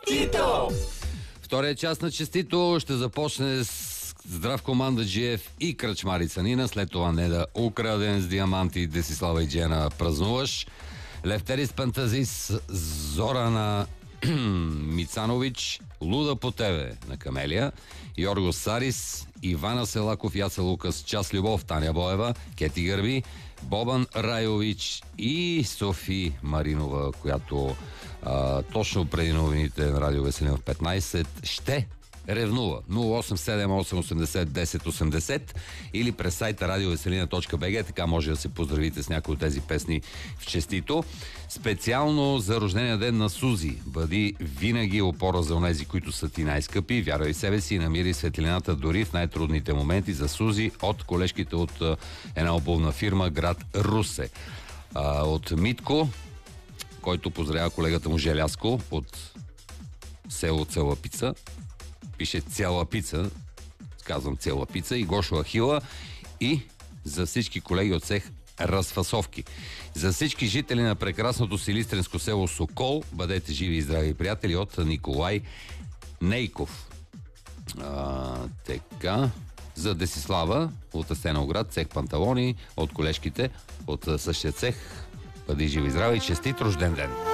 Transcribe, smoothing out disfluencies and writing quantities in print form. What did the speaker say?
Честито! Втория част на Честито ще започне с Здравко Мандаджиев и Кръчмарица Нина, след това Неда Украден с Диаманти, Десислава и Джена празнуваш, Левтерис Пантазис, Зорана Мицанович, Луда по тебе на Камелия, Йорго Сарис, Ивана Селаков, Яца Лукас, Час любов, Таня Боева, Кети Гърби, Бобан Райович и Софи Маринова, която точно преди новините на Радио Веселина в 15 ще ревнува. 0878801080 или през сайта radioveselina.bg, така може да се поздравите с някои от тези песни в Честито. Специално за рождения ден на Сузи. Бъди винаги опора за онези, които са ти най-скъпи. Вярвай в себе си и намири светлината дори в най-трудните моменти. За Сузи от колежките от една обувна фирма град Русе. От Митко, който поздравява колегата му Желязко от село Целапица. Пише цяла пица, казвам цяла пица, и Гошо Ахила, и за всички колеги от цех Разфасовки. За всички жители на прекрасното силистренско село Сокол, бъдете живи и здрави, приятели, от Николай Нейков. Така, за Десислава от Асеновград, цех Панталони, от колежките от същия цех, бъди живи и здрави и честит рожден ден!